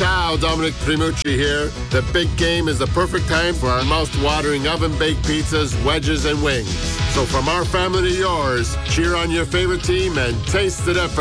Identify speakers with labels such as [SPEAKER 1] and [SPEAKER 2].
[SPEAKER 1] Ciao, Dominic Primucci here. The big game is the perfect time for our mouth-watering oven-baked pizzas, wedges, and wings. So from our family to yours, cheer on your favorite team and taste the difference.